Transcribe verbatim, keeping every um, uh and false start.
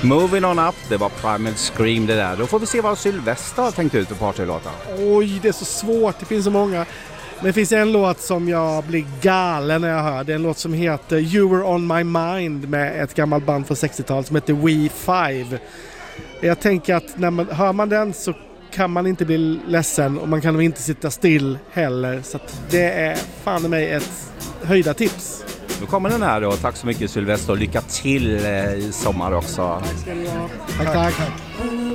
Moving on up, det var Primal Scream det där. Då får vi se vad Sylvester har tänkt ut för partylåtar. Oj, det är så svårt. Det finns så många. Men det finns en låt som jag blir galen när jag hör. Det är en låt som heter You Were On My Mind med ett gammalt band från sextiotalet som heter We Five. Jag tänker att när man hör man den så kan man inte bli ledsen och man kan nog inte sitta still heller. Så att det är fan i mig ett höjda tips. Nu kommer den här då. Tack så mycket Sylvester och lycka till i sommar också. Tack ska du ha. Tack, tack. tack.